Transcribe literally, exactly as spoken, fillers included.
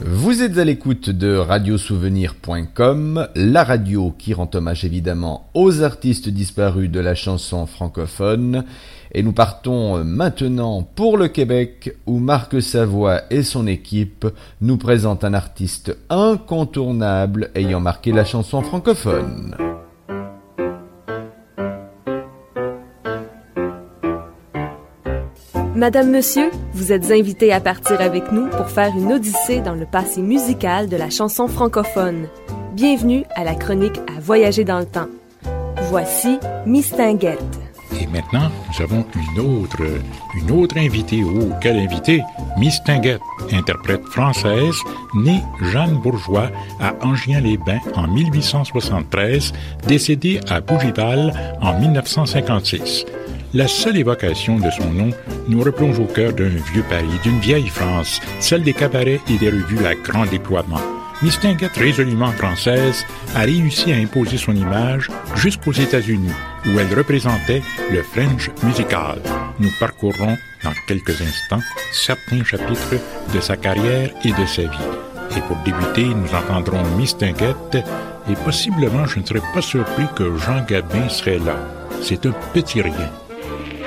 Vous êtes à l'écoute de radio souvenir point com, la radio qui rend hommage évidemment aux artistes disparus de la chanson francophone. Et nous partons maintenant pour le Québec où Marc Savoie et son équipe nous présentent un artiste incontournable ayant marqué la chanson francophone. Madame, Monsieur, vous êtes invités à partir avec nous pour faire une odyssée dans le passé musical de la chanson francophone. Bienvenue à la chronique à voyager dans le temps. Voici Mistinguett. Et maintenant, nous avons une autre, une autre invitée. Oh, quelle invitée! Mistinguett, interprète française, née Jeanne Bourgeois à Enghien-les-Bains en mille huit cent soixante-treize, décédée à Bougival en mille neuf cent cinquante-six. La seule évocation de son nom nous replonge au cœur d'un vieux Paris, d'une vieille France, celle des cabarets et des revues à grand déploiement. Mistinguett, résolument française, a réussi à imposer son image jusqu'aux États-Unis, où elle représentait le French musical. Nous parcourrons dans quelques instants certains chapitres de sa carrière et de sa vie. Et pour débuter, nous entendrons Mistinguett, et possiblement je ne serais pas surpris que Jean Gabin serait là. C'est un petit rien.